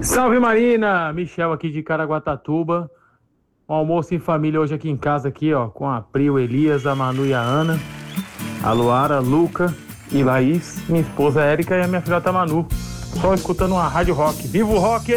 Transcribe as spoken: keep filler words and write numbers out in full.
Salve Marina, Michel aqui de Caraguatatuba. Um almoço em família hoje aqui em casa aqui, ó, com a Pri, o Elias, a Manu e a Ana, a Luara, a Luca e Laís, minha esposa Érica e a minha filhota Manu. Só escutando uma rádio rock. Viva o rock!